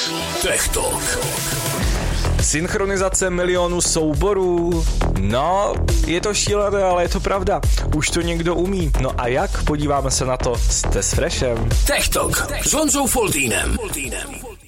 Tech Talk. Synchronizace milionů souborů. No, je to šílené, ale je to pravda. Už to někdo umí. No a jak? Podíváme se na to s Freshem. Tech Talk s Honzou Foltýnem.